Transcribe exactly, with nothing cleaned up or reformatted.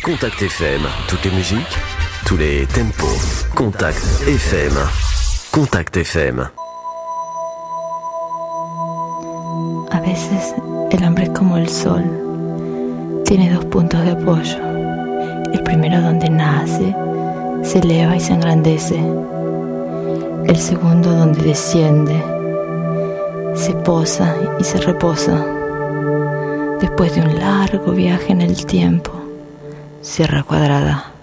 Contact F M, toutes les musiques, tous les tempos. Contact F M. Contact F M. A veces el hombre es como el sol. Tiene dos puntos de apoyo. El primero donde nace, se eleva y se engrandece. El segundo donde desciende, se posa y se reposa. Después de un largo viaje en el tiempo, Sierra Cuadrada.